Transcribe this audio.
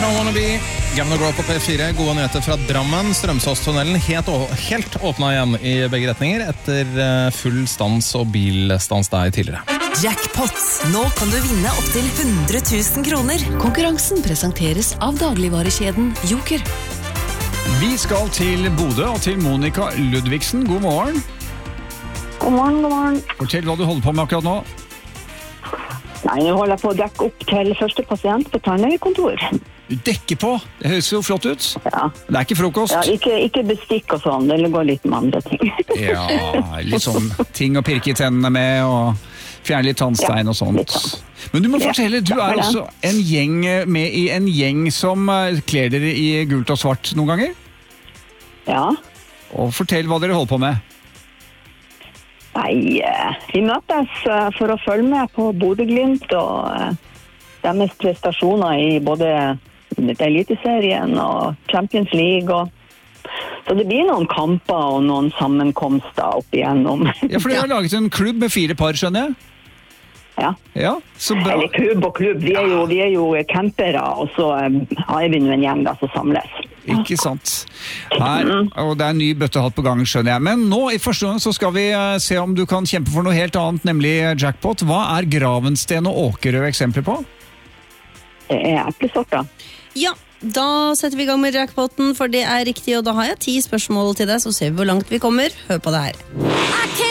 don't wanna be. Gavin og Grow på P4, gode nyheter fra Drammen. Strømsåstunnelen helt åpnet igjen i begge retninger etter full stans og bilstans der tidligere. Jackpot. Nå kan du vinne opp til 100 000 kroner. Konkurransen presenteres av dagligvarekjeden Joker. Vi skal til Bodø og til Monica Ludvigsen. God morgen. God morgen, god morgen. Fortell hva du holder på med akkurat nå. Nei, nå holder jeg på å dekke opp til første pasient på tannlegekontor. Du dekker på. Det høres jo flott ut. Ja. Det er ikke frokost. Ja, ikke bestikk og sånn, det går litt med andre ting. Ja, litt sånn ting å pirke i tennene med og fjerne litt tannstein og sånt. Sånn. Men du må fortelle, du er også en gjeng med i en gjeng som kler dere i gult og svart noen ganger. Ja. Og fortell hva dere holder på med. Nei, vi møtes for å følge med på Bodø-Glimt og deres prestasjoner i både Eliteserien og Champions League. Så det blir noen kamper og noen sammenkomster opp igjennom. Ja, for dere har laget en klubb med 4 par, skjønner jeg. Ja. Ja, så bra. Eller klubb og klubb, vi er jo campere, og så har vi nå en gjeng da som samles. Ikke sant. Her, og det er en ny bøttehatt på gang, skjønner jeg. Men nå i første gang så skal vi se om du kan kjempe for noe helt annet, nemlig jackpot. Hva er Gravensten og Åkerø eksempler på? Det er eplesorter. Ja, da setter vi i gang med jackpoten, for det er riktig, og da har jeg 10 spørsmål til deg, så ser vi hvor langt vi kommer. Hør på det her.